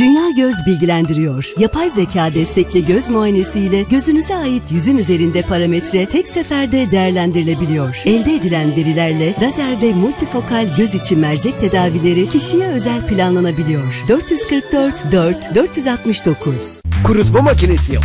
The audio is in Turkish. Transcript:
Dünya Göz bilgilendiriyor. Yapay zeka destekli göz muayenesiyle gözünüze ait yüzün üzerinde parametre tek seferde değerlendirilebiliyor. Elde edilen verilerle lazer ve multifokal göz içi mercek tedavileri kişiye özel planlanabiliyor. 444 4 469. Kurutma makinesi